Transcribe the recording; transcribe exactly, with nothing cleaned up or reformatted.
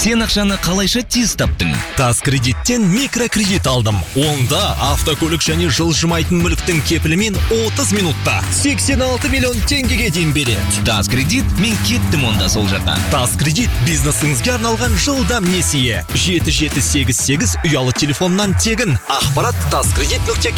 Сен ақшаны қалайша тез таптың? Тас кредиттен микрокредит алдым. Онда автокөлік және жылжымайтын мүліктің кепілімен отыз минутта сексен алты миллион теңгеге дейін береді. Тас кредит, мен кеттім онда сол жақтан. Тас кредит бизнесіңізге арналған жылдам несие. жеті жеті сегіз сегіз ұялы телефоннан тегін. Ақпарат таскредит нүкте